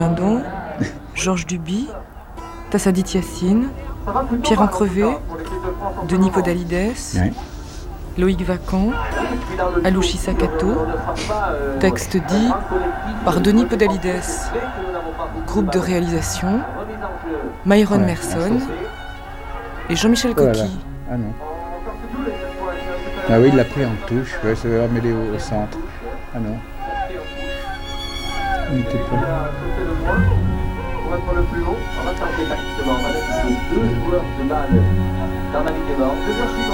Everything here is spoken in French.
Lindon, Georges Duby, Tassadit Yassine, Pierre Encrevé, Denis Podalides, Ouais. Loïc Vacan, Alouchi Sakato, texte dit par Denis Podalides, groupe de réalisation, Myron Ouais, Merson et Jean-Michel Oh là là. Coqui. Ah non. Ah oui, il l'a pris en touche, ouais, ça va mêler au centre. Ah non. Il n'était pas. Pour être le plus long, on va tenter tactiquement. On va mettre 2 joueurs de balle dans la ligne nord.